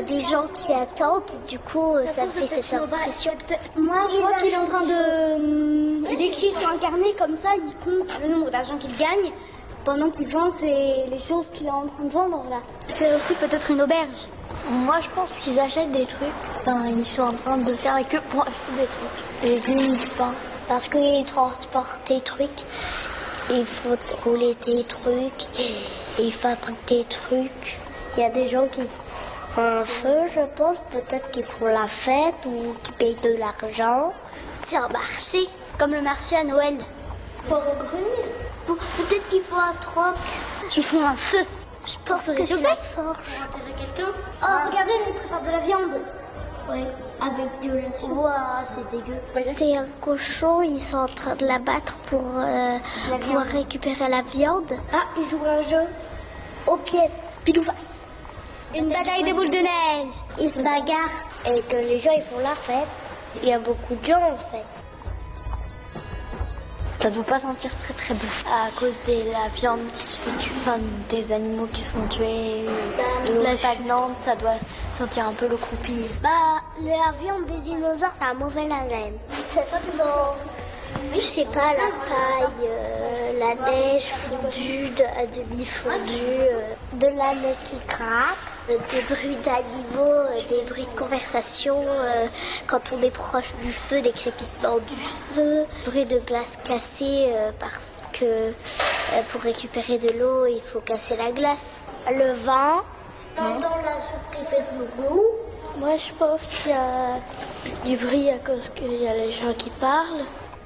a des gens qui attendent, du coup ça fait cette impression. Moi je vois qu'il est en train de... Il écrit sur un carnet comme ça, il compte le nombre d'argent qu'il gagne pendant qu'il vend les choses qu'il est en train de vendre là. C'est aussi peut-être une auberge. Moi je pense qu'ils achètent des trucs, enfin, ils sont en train de faire la queue pour acheter des trucs. Et puis ils peinent, parce qu'ils transportent des trucs, il faut rouler des trucs, et ils fabriquent des trucs. Il y a des gens qui font un feu, je pense, peut-être qu'ils font la fête ou qui payent de l'argent. C'est un marché, comme le marché à Noël. Pour au grenier. Peut-être qu'ils font un troc. Ils font un feu. Je pense que c'est la forge. Pour enterrer quelqu'un. Oh, regardez, ils préparent de la viande. Oui, avec de la viande. Ouah, c'est dégueu. C'est un cochon, ils sont en train de l'abattre pour pouvoir récupérer la viande. Ah, ils jouent à un jeu. Aux pièces. Piloufa. Une bataille de boules de neige. Ils se bagarrent et que les gens ils font la fête. Il y a beaucoup de gens en fait. Ça doit pas sentir très très bon à cause de la viande qui se fait tuer, enfin, des animaux qui sont tués, l'eau stagnante, ça doit sentir un peu le croupi. La viande des dinosaures, ça a mauvais haleine. Ça sent, je sais pas, la paille, la neige fondue, à demi fondue, de la neige qui craque, des bruits d'animaux, des bruits de conversation quand on est proche du feu, des crépitements du feu, bruit de glace cassée parce que pour récupérer de l'eau, il faut casser la glace. Le vent, pendant la soupe qui fait du goût. Moi, je pense qu'il y a du bruit à cause qu'il y a les gens qui parlent.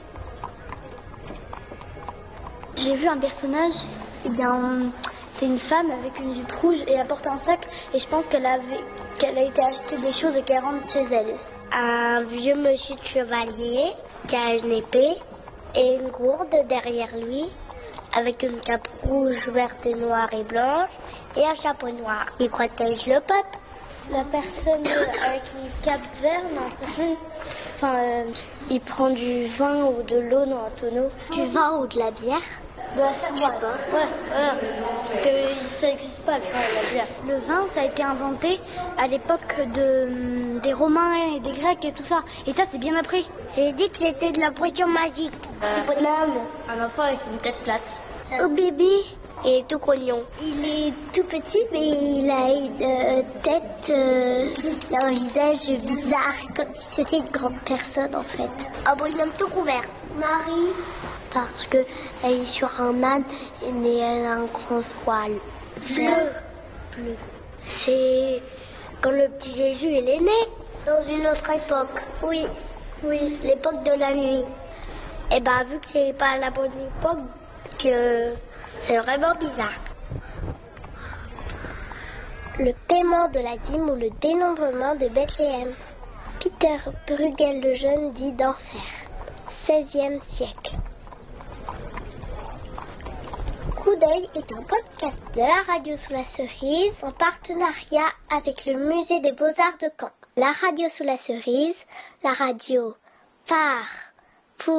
J'ai vu un personnage, eh bien, c'est une femme avec une jupe rouge et elle porte un sac et je pense qu'elle a été acheter des choses et qu'elle rentre chez elle. Un vieux monsieur de chevalier qui a une épée et une gourde derrière lui avec une cape rouge, verte et noire et blanche et un chapeau noir. Il protège le peuple. La personne avec une cape verte, j'ai l'impression, il prend du vin ou de l'eau dans un tonneau. Du vin ou de la bière. De la cervoise. Ouais, parce que ça n'existe pas le vin et la bière. Le vin, ça a été inventé à l'époque des Romains et des Grecs et tout ça. Et ça, c'est bien après. J'ai dit que c'était de la potion magique. Un enfant avec une tête plate. Au bébé est tout grognon. Il est tout petit, mais il a une tête, un visage bizarre, comme si c'était une grande personne en fait. Un bonhomme tout couvert. Marie, parce qu'elle est sur un âne et elle a un grand voile. Bleu. C'est quand le petit Jésus il est né, dans une autre époque. Oui, l'époque de la nuit. Et vu que c'est pas la bonne époque, que c'est vraiment bizarre. Le paiement de la dîme ou le dénombrement de Bethléem. Peter Bruegel le Jeune dit d'enfer. 16e siècle. Coup d'œil est un podcast de la radio sous la cerise en partenariat avec le musée des Beaux-Arts de Caen. La radio sous la cerise, la radio phare